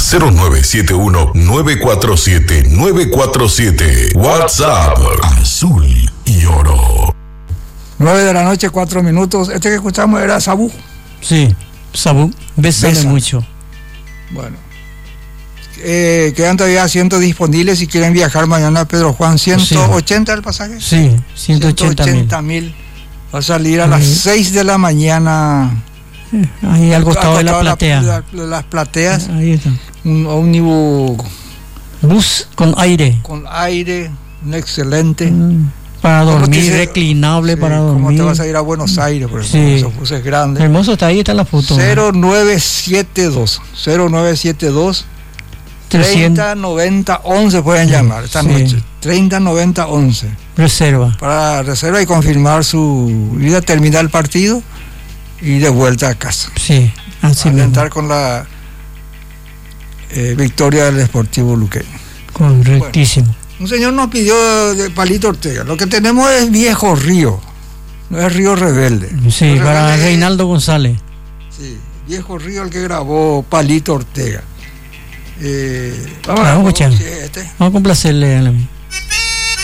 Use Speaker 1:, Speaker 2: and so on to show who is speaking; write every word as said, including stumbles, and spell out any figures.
Speaker 1: cero nueve siete uno nueve cuatro siete nueve cuatro siete. WhatsApp Azul y Oro.
Speaker 2: nueve de la noche, cuatro minutos. Este que escuchamos era Sabú.
Speaker 3: Sí, Sabú, bésame
Speaker 2: Besa.
Speaker 3: mucho.
Speaker 2: Bueno. Eh, quedan todavía asientos disponibles si quieren viajar mañana a Pedro Juan. ¿ciento ochenta el pasaje?
Speaker 3: Sí, ciento ochenta
Speaker 2: mil. Va a salir a las
Speaker 3: Sí.
Speaker 2: seis de la mañana.
Speaker 3: Ahí al costado de la
Speaker 2: Acostado
Speaker 3: platea.
Speaker 2: la- la- las plateas.
Speaker 3: Ahí está.
Speaker 2: Un ómnibus
Speaker 3: Bus con aire.
Speaker 2: con aire, un excelente.
Speaker 3: Mm, Para
Speaker 2: ¿Cómo
Speaker 3: dormir,
Speaker 2: te dice?
Speaker 3: reclinable
Speaker 2: Sí,
Speaker 3: para
Speaker 2: ¿cómo
Speaker 3: dormir.
Speaker 2: te vas a ir a Buenos Aires? Por
Speaker 3: Sí.
Speaker 2: ejemplo, esos buses grandes.
Speaker 3: Hermoso, está ahí, está la foto.
Speaker 2: cero nueve siete dos cero nueve siete dos treinta noventa once pueden llamar esta
Speaker 3: Sí.
Speaker 2: noche. treinta noventa once
Speaker 3: Reserva.
Speaker 2: para reserva y confirmar su ida, terminar el partido y de vuelta a casa.
Speaker 3: Sí, así mismo.
Speaker 2: Alentar con la eh, victoria del Sportivo Luqueño.
Speaker 3: Correctísimo.
Speaker 2: Un señor nos pidió de Palito Ortega. Lo que tenemos es Viejo Río, no es Río Rebelde.
Speaker 3: Sí,
Speaker 2: Río
Speaker 3: para
Speaker 2: Rebelde es-
Speaker 3: Reinaldo González.
Speaker 2: Sí, Viejo Río, el que grabó Palito Ortega. Eh,
Speaker 3: Vamos a escuchar.
Speaker 2: sí, este.
Speaker 3: Vamos a complacerle a la-